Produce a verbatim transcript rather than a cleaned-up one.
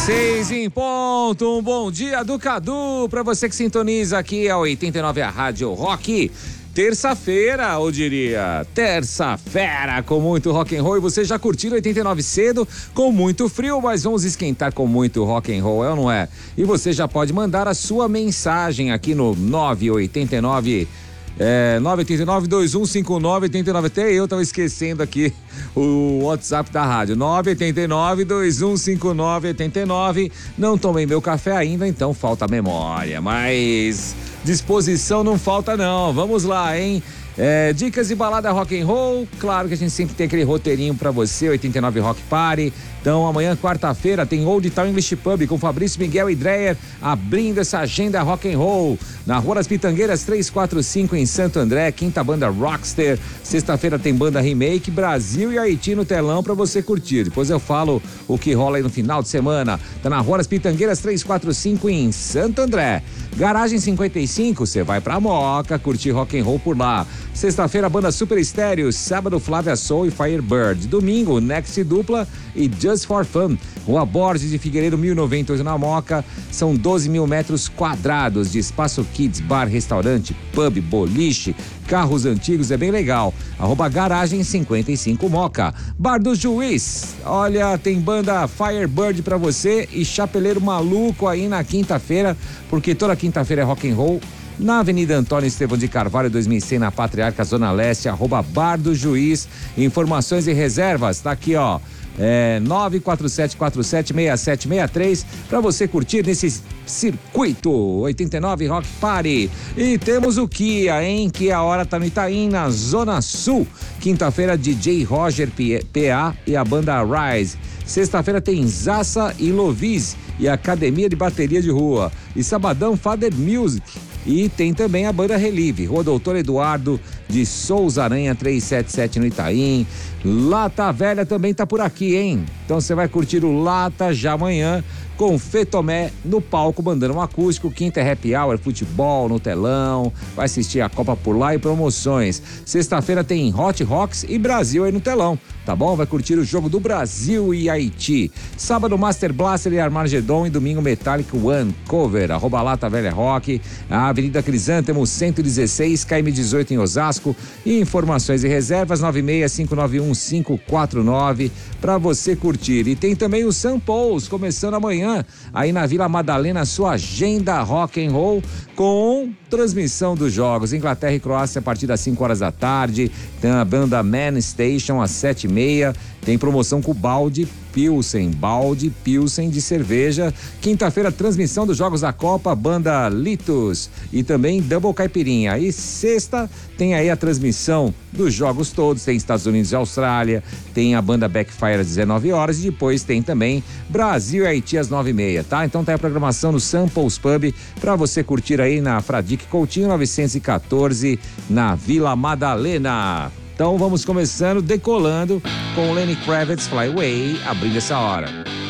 Seis em ponto, um bom dia do Cadu para você que sintoniza aqui a oitenta e nove, a Rádio Rock. Terça-feira, eu diria, terça-feira com muito rock and roll. E você já curtiu oitenta e nove cedo com muito frio, mas vamos esquentar com muito rock and roll, é ou não é? E você já pode mandar a sua mensagem aqui no nove oito nove É, nove oito nove, dois um cinco nove, oito nove. Até eu tava esquecendo aqui o WhatsApp da rádio. nove oito nove, dois um cinco nove, oito nove. Não tomei meu café ainda, então falta memória. Mas disposição não falta não. Vamos lá, hein? É, dicas de balada rock and roll. Claro que a gente sempre tem aquele roteirinho pra você, oitenta e nove Rock Party. Então amanhã, quarta-feira, tem Old Town English Pub com Fabrício, Miguel e Dreyer abrindo essa agenda rock and roll na Rua das Pitangueiras trezentos e quarenta e cinco em Santo André. Quinta banda Rockster. Sexta-feira tem banda Remake, Brasil e Haiti no telão pra você curtir. Depois eu falo o que rola aí no final de semana. Tá na Rua das Pitangueiras trezentos e quarenta e cinco em Santo André. Garagem cinquenta e cinco, você vai pra Moca curtir rock and roll por lá. Sexta-feira, banda Super Estéreo. Sábado, Flávia Soul e Firebird. Domingo, Next Dupla e Just for Fun. Rua Borges de Figueiredo, mil e noventa e oito na Moca. São doze mil metros quadrados de espaço kids, bar, restaurante, pub, boliche, carros antigos, é bem legal. Arroba Garagem cinquenta e cinco Moca. Bar do Juiz. Olha, tem banda Firebird pra você e Chapeleiro Maluco aí na quinta-feira, porque toda quinta-feira é rock and roll. Na Avenida Antônio Estevão de Carvalho, dois mil e cem, na Patriarca, Zona Leste, arroba Bar do Juiz. Informações e reservas, tá aqui, ó. É nove quatro sete quatro sete seis sete seis três para você curtir nesse circuito oitenta e nove Rock Party. E temos o Kia, hein? Que a hora tá no Itaim, na Zona Sul. Quinta-feira, D J Roger P A e a banda Rise. Sexta-feira tem Zassa e Lovis e a Academia de Bateria de Rua. E sabadão, Father Music. E tem também a banda Relive, Rua Doutor Eduardo de Souza Aranha trezentos e setenta e sete no Itaim. Lata Velha também tá por aqui, hein? Então você vai curtir o Lata já amanhã com Fê Tomé no palco, mandando um acústico. Quinta é happy hour, futebol no telão, vai assistir a Copa por lá e promoções. Sexta-feira tem Hot Rocks e Brasil aí no telão, tá bom? Vai curtir o jogo do Brasil e Haiti. Sábado, Master Blaster e Armagedon, e domingo Metallic One Cover. Arroba Lata Velha Rock, a Avenida Crisântemo cento e dezesseis, K M dezoito em Osasco. E informações e reservas nove seis cinco nove um cinco quatro nove para você curtir. E tem também o Sam Pauls começando amanhã aí na Vila Madalena, sua agenda rock and roll com transmissão dos jogos Inglaterra e Croácia a partir das cinco horas da tarde. Tem a banda Man Station às sete e meia. Tem promoção com balde Pilsen, balde Pilsen de cerveja. Quinta-feira, transmissão dos jogos da Copa, banda Litos e também Double Caipirinha. E sexta tem aí a transmissão dos jogos todos, tem Estados Unidos e Austrália, tem a banda Backfire às dezenove horas e depois tem também Brasil e Haiti às nove e meia, tá? Então tá a programação no Samples Pub pra você curtir aí na Fradique Coutinho novecentos e quatorze, na Vila Madalena. Então vamos começando, decolando com Lenny Kravitz, Fly Away, abrindo essa hora.